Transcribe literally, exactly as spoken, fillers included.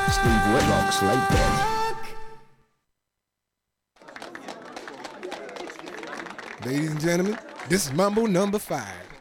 Steve Whitlock's laid back. Ladies and gentlemen, this is Mambo number five.